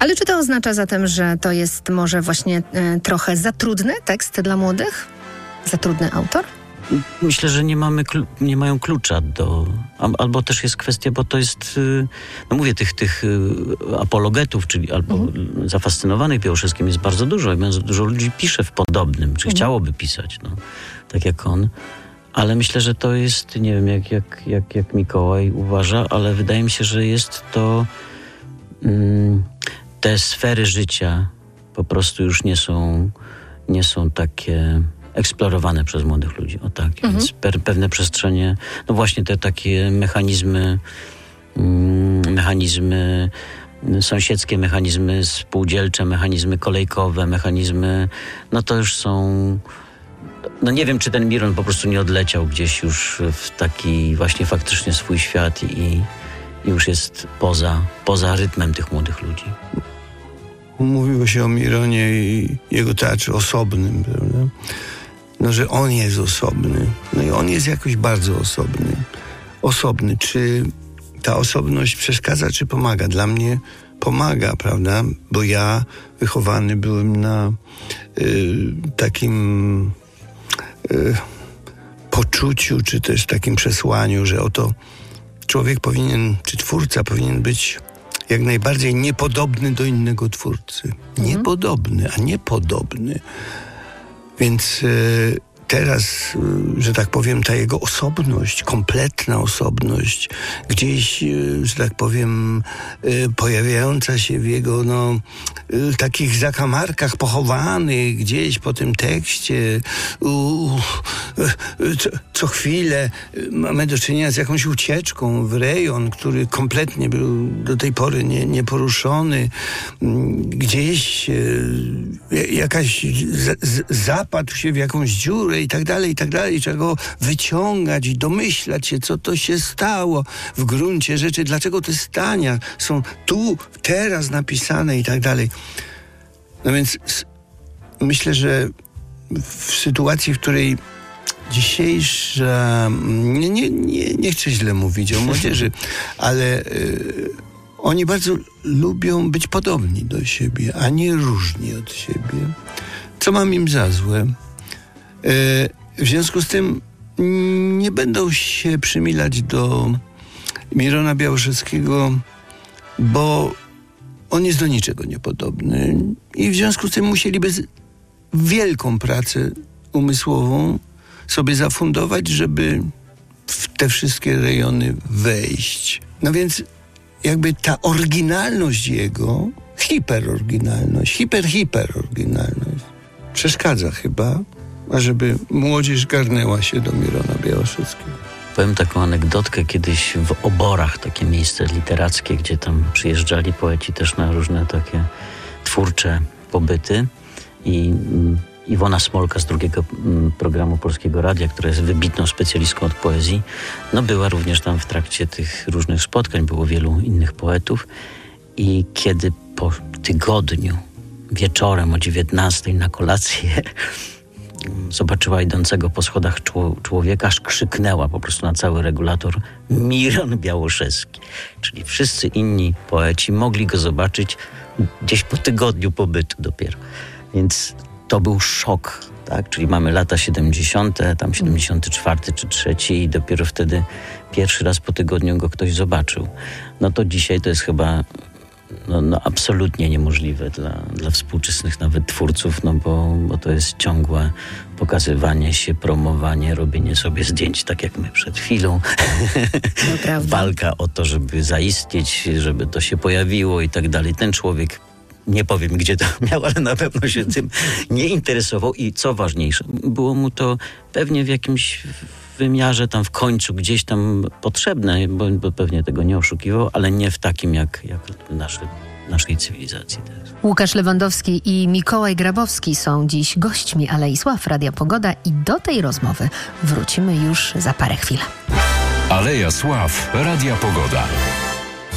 Ale czy to oznacza zatem, że to jest może właśnie trochę za trudny tekst dla młodych? Za trudny autor? Myślę, że nie mają klucza albo też jest kwestia, bo to jest, no mówię, tych apologetów, czyli albo zafascynowanych Białoszewskim jest bardzo dużo. Bardzo dużo ludzi pisze w podobnym, czy chciałoby pisać, no, tak jak on. Ale myślę, że to jest, nie wiem jak Mikołaj uważa, ale wydaje mi się, że jest to te sfery życia po prostu już nie są takie eksplorowane przez młodych ludzi. O tak, więc pewne przestrzenie, no właśnie te takie mechanizmy sąsiedzkie, mechanizmy spółdzielcze, mechanizmy kolejkowe, mechanizmy, no to już są, no nie wiem, czy ten Miron po prostu nie odleciał gdzieś już w taki właśnie faktycznie swój świat i już jest poza rytmem tych młodych ludzi. Mówiło się o Mironie i jego teatrze osobnym, prawda? No, że on jest osobny. No i on jest jakoś bardzo osobny. Czy ta osobność przeszkadza, czy pomaga? Dla mnie pomaga, prawda? Bo ja wychowany byłem na takim poczuciu, czy też takim przesłaniu, że oto człowiek powinien, czy twórca powinien być jak najbardziej niepodobny do innego twórcy. Niepodobny, a niepodobny. Więc teraz, że tak powiem, ta jego osobność, kompletna osobność, gdzieś, że tak powiem, pojawiająca się w jego takich zakamarkach pochowanych gdzieś po tym tekście, co chwilę mamy do czynienia z jakąś ucieczką w rejon, który kompletnie był do tej pory nieporuszony. Gdzieś jakaś zapadł się w jakąś dziurę i tak dalej, trzeba go wyciągać i domyślać się, co to się stało w gruncie rzeczy, dlaczego te zdania są tu, teraz napisane i tak dalej. No więc myślę, że w sytuacji, w której dzisiejsza, nie chcę źle mówić o młodzieży, ale oni bardzo lubią być podobni do siebie, a nie różni od siebie. Co mam im za złe? W związku z tym nie będą się przymilać do Mirona Białoszewskiego, bo on jest do niczego niepodobny i w związku z tym musieliby wielką pracę umysłową sobie zafundować, żeby w te wszystkie rejony wejść. No więc jakby ta oryginalność jego, hiperoryginalność przeszkadza chyba, ażeby młodzież garnęła się do Mirona Białoszewskiego. Powiem taką anegdotkę. Kiedyś w Oborach, takie miejsce literackie, gdzie tam przyjeżdżali poeci też na różne takie twórcze pobyty i Iwona Smolka z drugiego programu Polskiego Radia, która jest wybitną specjalistką od poezji, no była również tam w trakcie tych różnych spotkań, było wielu innych poetów i kiedy po tygodniu wieczorem o 19:00 na kolację zobaczyła idącego po schodach człowieka, aż krzyknęła po prostu na cały regulator: Miron Białoszewski. Czyli wszyscy inni poeci mogli go zobaczyć gdzieś po tygodniu pobytu dopiero. Więc to był szok, tak? Czyli mamy lata 70., tam 74 czy 3 i dopiero wtedy pierwszy raz po tygodniu go ktoś zobaczył. No to dzisiaj to jest chyba absolutnie niemożliwe dla współczesnych nawet twórców, no bo to jest ciągłe pokazywanie się, promowanie, robienie sobie zdjęć, tak jak my przed chwilą. Walka o to, żeby zaistnieć, żeby to się pojawiło i tak dalej. Ten człowiek, nie powiem gdzie to miał, ale na pewno się tym nie interesował i co ważniejsze, było mu to pewnie w jakimś wymiarze tam w końcu gdzieś tam potrzebne, bo pewnie tego nie oszukiwał, ale nie w takim jak naszej cywilizacji teraz. Łukasz Lewandowski i Mikołaj Grabowski są dziś gośćmi Alei Sław Radia Pogoda i do tej rozmowy wrócimy już za parę chwil. Aleja Sław Radia Pogoda.